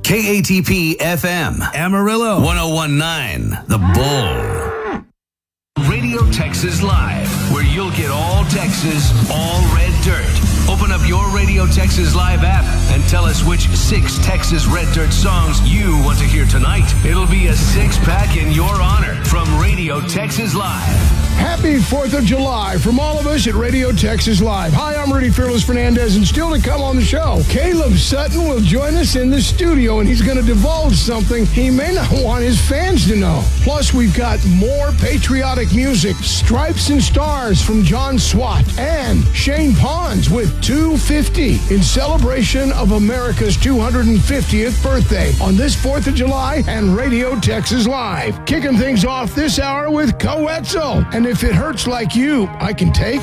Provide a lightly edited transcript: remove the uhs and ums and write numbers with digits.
KATP FM, Amarillo, 1019, The Bull. Radio Texas Live, where you'll get all Texas, all red dirt. Open up your Radio Texas Live app and tell us which 6 Texas Red Dirt songs you want to hear tonight. It'll be a 6-pack in your honor from Radio Texas Live. Happy 4th of July from all of us at Radio Texas Live. Hi, I'm Rudy Fearless Fernandez, and still to come on the show, Caleb Sutton will join us in the studio, and he's going to divulge something he may not want his fans to know. Plus, we've got more patriotic music, Stripes and Stars from John Swat, and Shane Pons with 250 in celebration of America's 250th birthday on this 4th of July and Radio Texas Live. Kicking things off this hour with Coetzel. And if it hurts like you, I can take